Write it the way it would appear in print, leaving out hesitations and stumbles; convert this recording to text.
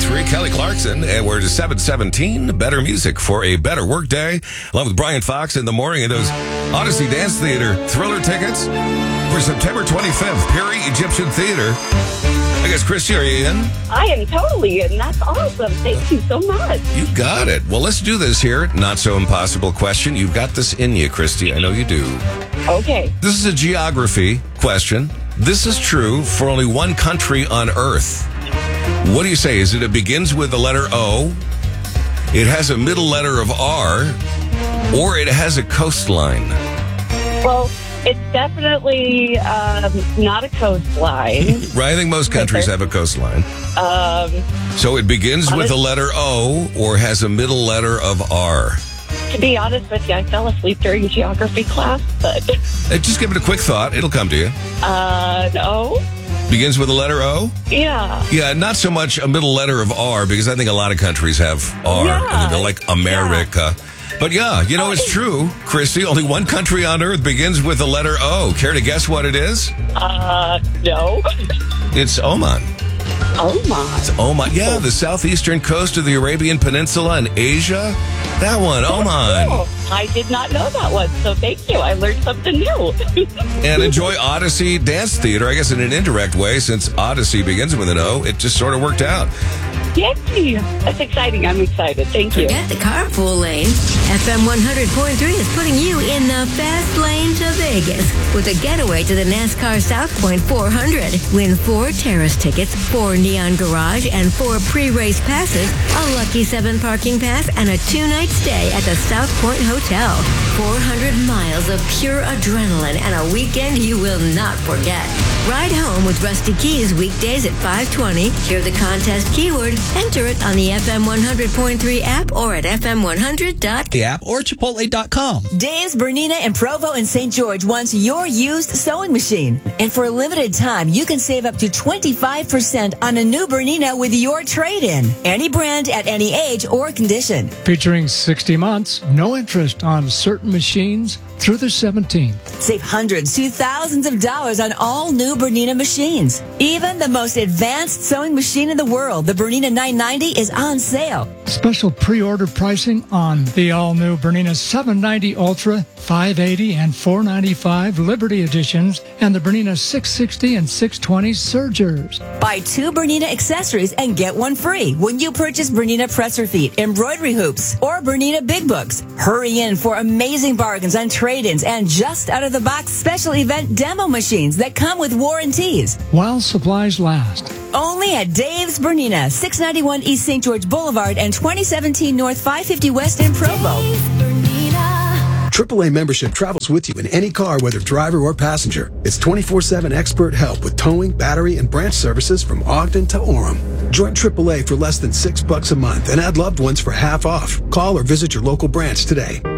93, Kelly Clarkson, and we're to 717, better music for a better work day. Along with Brian Fox in the morning, and those Odyssey Dance Theater Thriller tickets for September 25th, Perry Egyptian Theater. I guess, Christy, are you in? I am totally in. That's awesome. Thank you so much. You got it. Well, let's do this here. Not so impossible question. You've got this in you, Christy. I know you do. Okay. This is a geography question. This is true for only one country on Earth. What do you say? Is it begins with the letter O, it has a middle letter of R, or it has a coastline? Well, it's definitely not a coastline. Right, I think most countries have a coastline. So it begins with the letter O or has a middle letter of R. To be honest with you, I fell asleep during geography class, but... Just give it a quick thought. It'll come to you. No. Begins with the letter O? Yeah. Yeah, not so much a middle letter of R, because I think a lot of countries have R. Yeah. And they're like America. Yeah. But yeah, you know, it's true, Christy. Only one country on Earth begins with the letter O. Care to guess what it is? No. It's Oman. Oman? It's Oman. Yeah, the southeastern coast of the Arabian Peninsula in Asia. That one, Oman. Cool. I did not know that one, so thank you. I learned something new. And enjoy Odyssey Dance Theater. I guess in an indirect way, since Odyssey begins with an O, it just sort of worked out. Yay! That's exciting. I'm excited. Thank you. Forget the carpool lane. FM 100.3 is putting you in the fast lane to Vegas with a getaway to the NASCAR South Point 400. Win 4 terrace tickets, 4 Neon Garage, and 4 pre-race passes, a Lucky 7 parking pass, and a 2-night stay at the South Point Hotel. 400 miles of pure adrenaline and a weekend you will not forget. Ride home with Rusty Keys weekdays at 5:20. Hear the contest keyword. Enter it on the FM 100.3 app or at FM100. The app or Chipotle.com. Dave's Bernina in Provo and St. George wants your used sewing machine. And for a limited time, you can save up to 25% on a new Bernina with your trade-in. Any brand at any age or condition. Featuring 60 months, no interest on certain machines through the 17th. Save hundreds to thousands of dollars on all new Bernina machines. Even the most advanced sewing machine in the world, the Bernina 990, is on sale. Special pre-order pricing on the all-new Bernina 790 Ultra, 580 and 495 Liberty editions, and the Bernina 660 and 620 Surgers. Buy 2 Bernina accessories and get 1 free when you purchase Bernina presser feet, embroidery hoops, or Bernina big books. Hurry in for amazing bargains on trade-ins and just out-of-the-box special event demo machines that come with warranties. While supplies last. Only at Dave's Bernina, 691 East St. George Boulevard and 2017 North 550 West in Provo. AAA membership travels with you in any car, whether driver or passenger. It's 24/7 expert help with towing, battery, and branch services from Ogden to Orem. Join AAA for less than $6 a month and add loved ones for half off. Call or visit your local branch today.